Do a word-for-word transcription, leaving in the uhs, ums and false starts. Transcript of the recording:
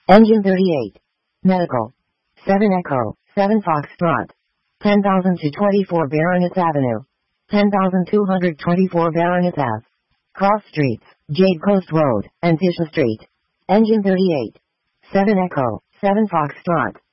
Engine thirty-eight. Medical. seven Echo, seven Foxtrot. ten thousand two hundred twenty-four Baroness Avenue. ten thousand two hundred twenty-four Baroness Ave. Cross Streets, Jade Coast Road, and Tisha Street. Engine thirty-eight. seven Echo, seven Foxtrot.